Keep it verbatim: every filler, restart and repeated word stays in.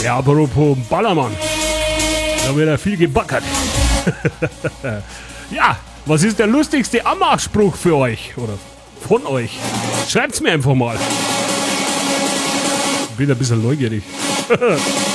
Ja, apropos Ballermann. Da wird ja viel gebackert. Ja, was ist der lustigste Anmachspruch für euch? Oder von euch? Schreibt's mir einfach mal. Bin ein bisschen neugierig.